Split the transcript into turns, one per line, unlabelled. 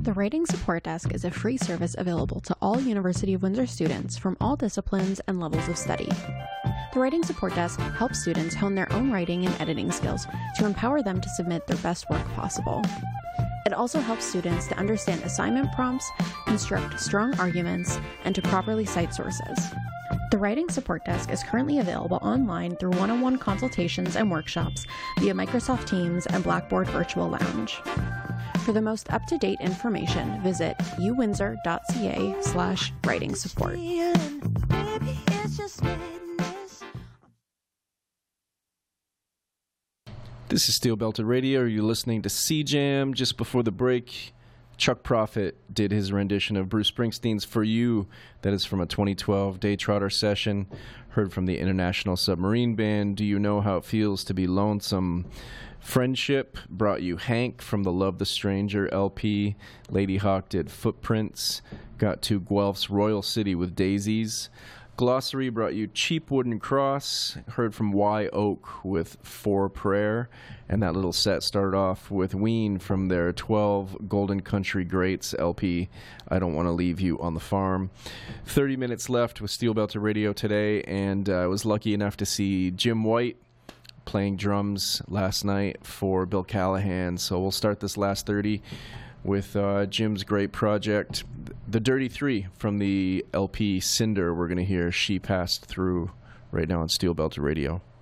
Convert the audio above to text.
The Writing Support Desk is a free service available to all University of Windsor students from all disciplines and levels of study. The Writing Support Desk helps students hone their own writing and editing skills to empower them to submit their best work possible. It also helps students to understand assignment prompts, construct strong arguments, and to properly cite sources. The Writing Support Desk is currently available online through one-on-one consultations and workshops via Microsoft Teams and Blackboard Virtual Lounge. For the most up-to-date information, visit uwindsor.ca/writing support.
This is Steel Belted Radio. You're listening to C-Jam. Just before the break, Chuck Prophet did his rendition of Bruce Springsteen's For You. That is from a 2012 Day Trotter session. Heard from the International Submarine Band, Do You Know How It Feels to Be Lonesome? Friendship brought you Hank from the Love the Stranger LP. Lady Hawk did Footprints. Got to Guelph's Royal City with Daisies. Glossary brought you Cheap Wooden Cross. Heard from Y Oak with For Prayer. And that little set started off with Ween from their 12 Golden Country Greats LP, I Don't Want to Leave You on the Farm. 30 minutes left with Steel Belted Radio today, and I was lucky enough to see Jim White playing drums last night for Bill Callahan. So we'll start this last 30 with Jim's great project, The Dirty Three, from the LP Cinder. We're going to hear She Passed Through right now on Steel Belted Radio.